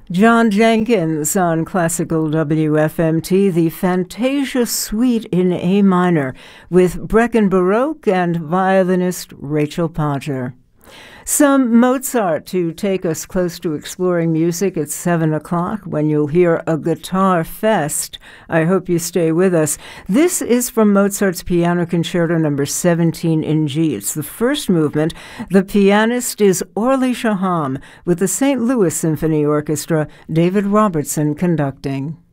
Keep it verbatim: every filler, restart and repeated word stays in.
John Jenkins on Classical W F M T, the Fantasia Suite in A minor with Breckin Baroque and violinist Rachel Podger. Some Mozart to take us close to exploring music at seven o'clock when you'll hear a guitar fest. I hope you stay with us. This is from Mozart's Piano Concerto number seventeen in G. It's the first movement. The pianist is Orly Shaham with the Saint Louis Symphony Orchestra, David Robertson conducting.